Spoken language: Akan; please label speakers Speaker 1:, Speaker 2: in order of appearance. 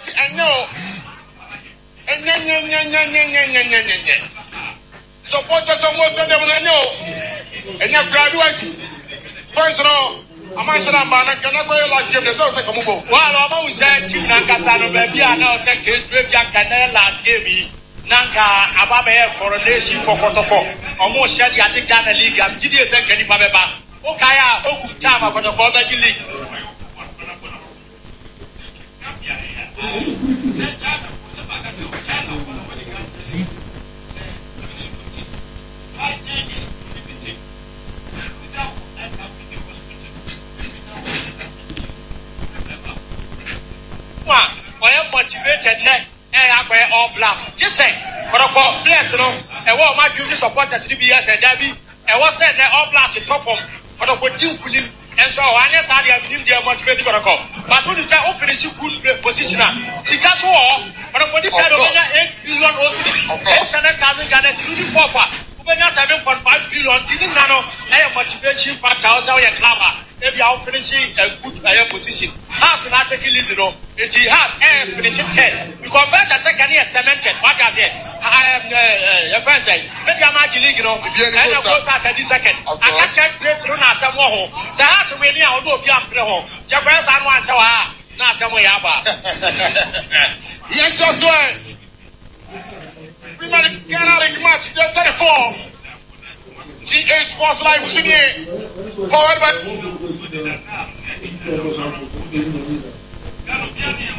Speaker 1: and no. And supporters almost of them, I know. And you graduate. First of all, I'm not sure I'm cannot go last game. There's also come over. Well, I'm always saying, Nankasano, baby, I know, second, Canada last game. Nanka, Ababe, coronation for Kotoko. Almost said, I think Ghana League. I'm GDS and Kenny Pabeba. Okaya, Okutama for the Bobby League. I am motivated and I wear all blast. Just say, but of course, bless no, and what my duty supporters DBS and Debbie, and what said they all blast in top form, but of what you could. And so I guess I have seen their motivated for a call. But when you say open is a good position, see that's all, but of what you said over 8 billion also, 800,000 Ghana to the papa. When you're 7.5 billion, didn't know, I am motivation for 1,000 and Clama. Maybe I'll finish a good position. Has not taken it, you know. It has finishing 10. Because first and second year cemented. What I say? I am a friend say, but I'm actually, you know, and I go start at the second. I can't check place run as a more. So I have to win here, I'll go beyond the home. Japan, I want to not some way about. Yes, just one. We might get out of match, 34. GA Sports Live Senior forward by